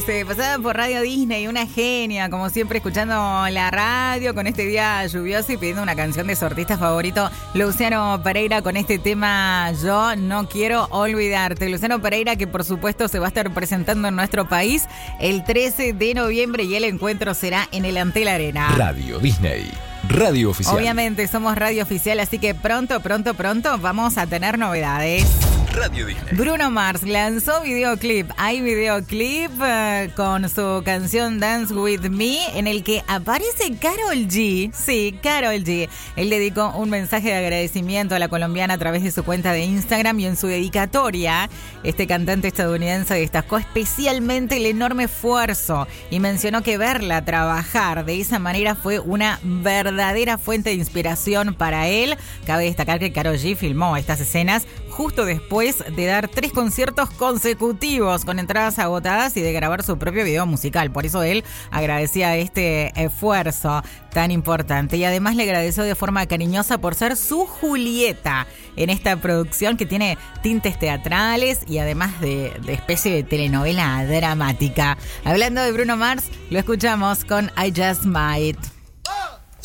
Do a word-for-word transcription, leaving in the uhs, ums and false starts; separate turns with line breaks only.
eh, pasada por Radio Disney, una genia, como siempre escuchando la radio con este día lluvioso y pidiendo una canción de su artista favorito, Luciano Pereira, con este tema Yo No Quiero Olvidarte. Luciano Pereira, que por supuesto se va a estar presentando en nuestro país el trece de noviembre y el encuentro será en el Antel Arena.
Radio Disney, radio oficial.
Obviamente somos radio oficial, así que pronto, pronto, pronto vamos a tener novedades.
Radio Disney.
Bruno Mars lanzó videoclip. Hay videoclip uh, con su canción Dance With Me, en el que aparece Karol G. Sí, Karol G. Él dedicó un mensaje de agradecimiento a la colombiana a través de su cuenta de Instagram, y en su dedicatoria, este cantante estadounidense destacó especialmente el enorme esfuerzo y mencionó que verla trabajar de esa manera fue una verdadera fuente de inspiración para él. Cabe destacar que Karol G filmó estas escenas justo después de dar tres conciertos consecutivos con entradas agotadas y de grabar su propio video musical. Por eso él agradecía este esfuerzo tan importante y además le agradeció de forma cariñosa por ser su Julieta en esta producción que tiene tintes teatrales y además de, de especie de telenovela dramática. Hablando de Bruno Mars, lo escuchamos con I Just Might.